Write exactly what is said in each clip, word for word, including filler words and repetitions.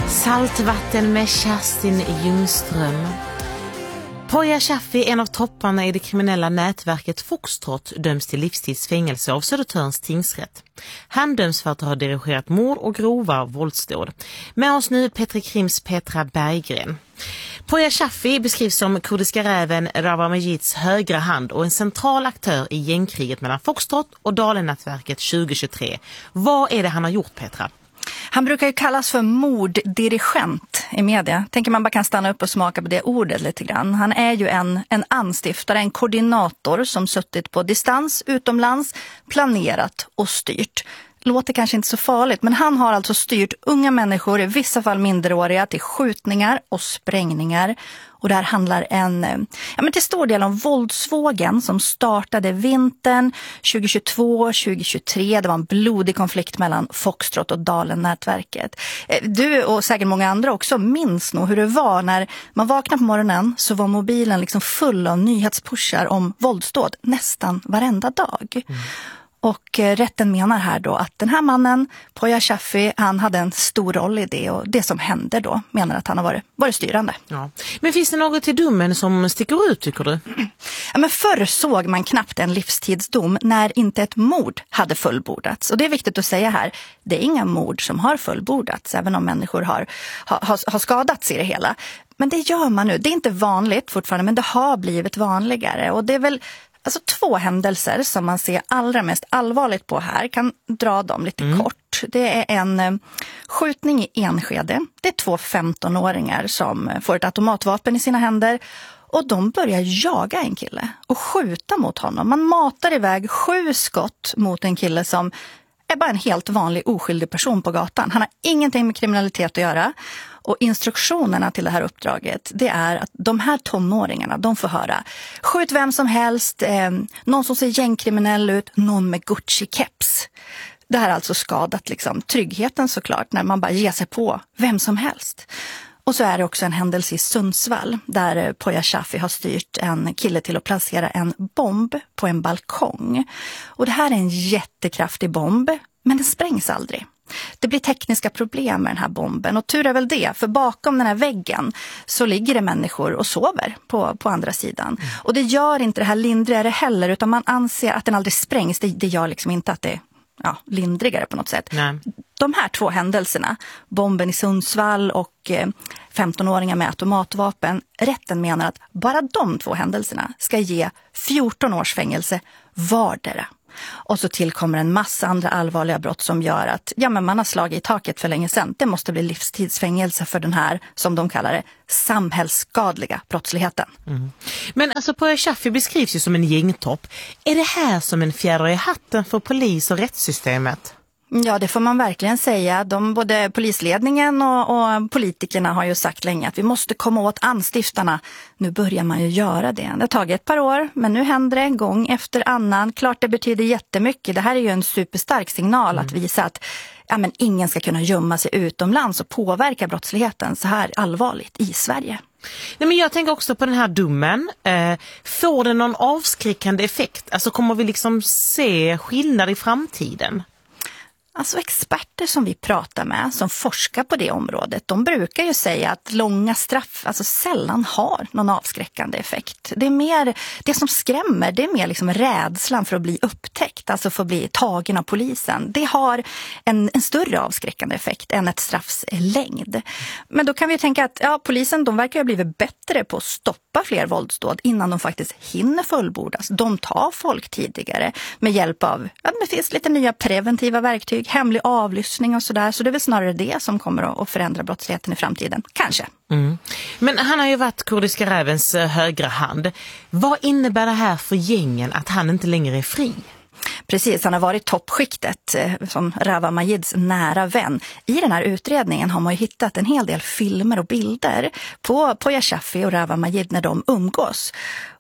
Saltvatten med Kerstin Ljungström. Poya Shaffi, en av topparna i det kriminella nätverket Foxtrot, döms till livstidsfängelse av Södertörns tingsrätt. Han döms för att ha dirigerat mord och grova våldsdåd. Med oss nu Petri Krims Petra Berggren. Poya Shaffi beskrivs som kurdiska räven Rawa Majids högra hand och en central aktör i gängkriget mellan Foxtrot och Dalen-nätverket tjugohundratjugotre. Vad är det han har gjort, Petra? Han brukar ju kallas för morddirigent i media. Tänker man bara kan stanna upp och smaka på det ordet lite grann. Han är ju en, en anstiftare, en koordinator som suttit på distans utomlands, planerat och styrt. Låter kanske inte så farligt, men han har alltså styrt unga människor, i vissa fall minderåriga, till skjutningar och sprängningar. Och där handlar en, ja, men till stor del om våldsvågen som startade vintern tjugohundratjugotvå tjugohundratjugotre. Det var en blodig konflikt mellan Foxtrot och Dalen-nätverket. Du och säkert många andra också minns nog hur det var när man vaknade på morgonen, så var mobilen liksom full av nyhetspushar om våldsdåd nästan varenda dag. Mm. Och rätten menar här då att den här mannen, Poya Shaffi, han hade en stor roll i det, och det som hände då menar att han har varit, varit styrande. Ja. Men finns det något till domen som sticker ut, tycker du? Ja, men förr såg man knappt en livstidsdom när inte ett mord hade fullbordats. Och det är viktigt att säga här, det är inga mord som har fullbordats, även om människor har, har, har skadats i det hela. Men det gör man nu. Det är inte vanligt fortfarande, men det har blivit vanligare. Och det är väl alltså två händelser som man ser allra mest allvarligt på här. Kan dra dem lite mm. kort. Det är en eh, skjutning i Enskede. Det är två femtonåringar som får ett automatvapen i sina händer. Och de börjar jaga en kille och skjuta mot honom. Man matar iväg sju skott mot en kille som är bara en helt vanlig oskyldig person på gatan. Han har ingenting med kriminalitet att göra. Och instruktionerna till det här uppdraget, det är att de här tonåringarna, de får höra: skjut vem som helst, eh, någon som ser gängkriminell ut, någon med Gucci-keps. Det här är alltså skadat liksom tryggheten såklart, när man bara ger sig på vem som helst. Och så är det också en händelse i Sundsvall där Poya Shaffi har styrt en kille till att placera en bomb på en balkong. Och det här är en jättekraftig bomb, men den sprängs aldrig. Det blir tekniska problem med den här bomben, och tur är väl det, för bakom den här väggen så ligger det människor och sover på, på andra sidan. Mm. Och det gör inte det här lindrigare heller, utan man anser att den aldrig sprängs. Det, det gör liksom inte att det är ja, lindrigare på något sätt. Nej. De här två händelserna, bomben i Sundsvall och eh, femtonåringar med automatvapen, rätten menar att bara de två händelserna ska ge fjorton års fängelse vardera. Och så tillkommer en massa andra allvarliga brott som gör att ja, men man har slagit i taket för länge sedan. Det måste bli livstidsfängelse för den här, som de kallar det, samhällsskadliga brottsligheten. Mm. Men alltså Poya Shaffi beskrivs ju som en gängtopp. Är det här som en fjäder i hatten för polis- och rättssystemet? Ja, det får man verkligen säga. De, både polisledningen och, och politikerna har ju sagt länge att vi måste komma åt anstiftarna. Nu börjar man ju göra det. Det har tagit ett par år, men nu händer det gång efter annan. Klart det betyder jättemycket. Det här är ju en superstark signal mm. att visa att ja, men ingen ska kunna gömma sig utomlands och påverka brottsligheten så här allvarligt i Sverige. Nej, men jag tänker också på den här domen. Eh, får den någon avskräckande effekt? Alltså kommer vi liksom se skillnad i framtiden? Alltså experter som vi pratar med, som forskar på det området, de brukar ju säga att långa straff alltså sällan har någon avskräckande effekt. Det är mer, det som skrämmer, det är mer liksom rädslan för att bli upptäckt, alltså för att bli tagen av polisen. Det har en, en större avskräckande effekt än ett straffs längd. Men då kan vi tänka att ja, polisen, de verkar ha blivit bättre på att stoppa fler våldsdåd innan de faktiskt hinner fullbordas. De tar folk tidigare med hjälp av, ja, det finns lite nya preventiva verktyg, hemlig avlyssning och sådär. Så det är väl snarare det som kommer att förändra brottsligheten i framtiden. Kanske. Mm. Men han har ju varit kurdiska rävens högra hand. Vad innebär det här för gängen att han inte längre är fri? Precis, han har varit toppskiktet som Rawa Majids nära vän. I den här utredningen har man ju hittat en hel del filmer och bilder på Poya Shaffi och Rawa Majid när de umgås.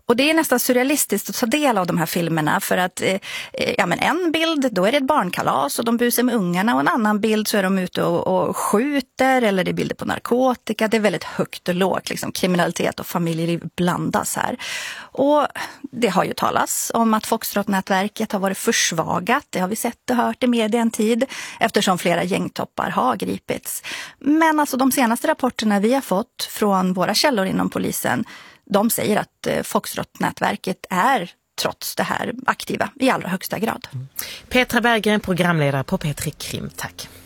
Och det är nästan surrealistiskt att ta del av de här filmerna för att eh, ja, men en bild, då är det ett barnkalas och de busar med ungarna, och en annan bild så är de ute och, och skjuter, eller det är bilder på narkotika. Det är väldigt högt och lågt, liksom, kriminalitet och familjeliv blandas här. Och det har ju talats om att Foxtrot-nätverket har varit försvagat. Det har vi sett och hört i media en tid, eftersom flera gängtoppar har gripits. Men alltså de senaste rapporterna vi har fått från våra källor inom polisen, de säger att Foxtrot-nätverket är trots det här aktiva i allra högsta grad. Petra Berggren, programledare på P tre Krim. Tack.